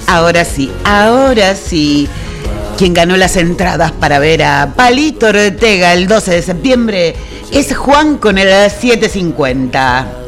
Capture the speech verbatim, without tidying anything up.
ahora sí, ahora sí. Quien ganó las entradas para ver a Palito Ortega el doce de septiembre es Juan con el siete cincuenta.